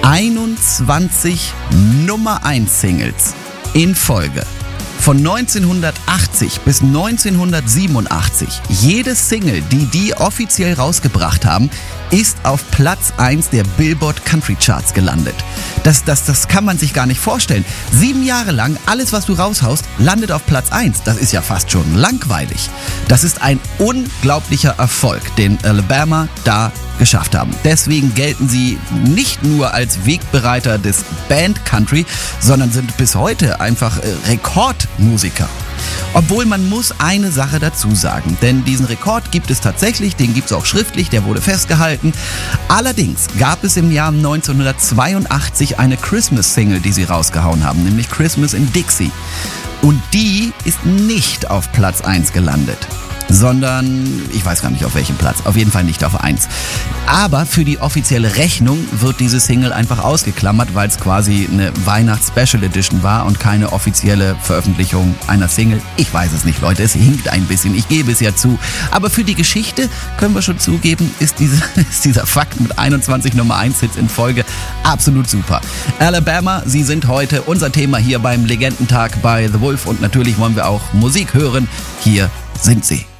21 Nummer 1 Singles in Folge. Von 1980 bis 1987, jede Single, die offiziell rausgebracht haben, ist auf Platz 1 der Billboard Country Charts gelandet. Das kann man sich gar nicht vorstellen. 7 Jahre lang, alles was du raushaust, landet auf Platz 1. Das ist ja fast schon langweilig. Das ist ein unglaublicher Erfolg, den Alabama da geschafft haben. Deswegen gelten sie nicht nur als Wegbereiter des Band Country, sondern sind bis heute einfach Rekordmusiker. Obwohl man muss eine Sache dazu sagen, denn diesen Rekord gibt es tatsächlich, den gibt es auch schriftlich, der wurde festgehalten. Allerdings gab es im Jahr 1982 eine Christmas-Single, die sie rausgehauen haben, nämlich Christmas in Dixie. Und die ist nicht auf Platz 1 gelandet, sondern ich weiß gar nicht auf welchem Platz, auf jeden Fall nicht auf 1. Aber für die offizielle Rechnung wird diese Single einfach ausgeklammert, weil es quasi eine Weihnachts-Special Edition war und keine offizielle Veröffentlichung einer Single. Ich weiß es nicht, Leute, es hinkt ein bisschen, ich gebe es ja zu. Aber für die Geschichte können wir schon zugeben, ist dieser Fakt mit 21 Nummer 1 Hits in Folge absolut super. Alabama, sie sind heute unser Thema hier beim Legendentag bei The Wolf und natürlich wollen wir auch Musik hören. Hier sind sie.